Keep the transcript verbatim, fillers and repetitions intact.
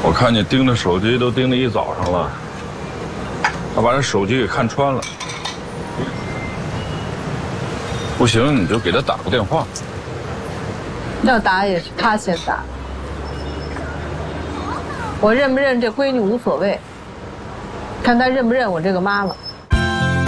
我看你盯着手机都盯了一早上了，他把这手机给看穿了。不行，你就给他打个电话。 要打也是他先打。我认不认这闺女无所谓，看他认不认我这个妈了。